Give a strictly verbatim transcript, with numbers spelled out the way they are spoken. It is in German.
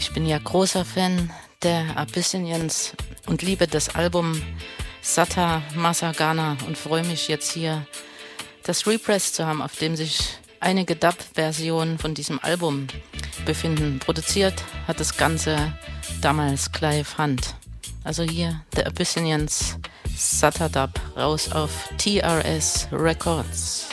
Ich bin ja großer Fan der Abyssinians und liebe das Album Sata Masagana und freue mich jetzt hier, das Repress zu haben, auf dem sich einige Dub-Versionen von diesem Album befinden. Produziert hat das Ganze damals Clive Hunt. Also hier der Abyssinians Sata Dub, raus auf T R S Records.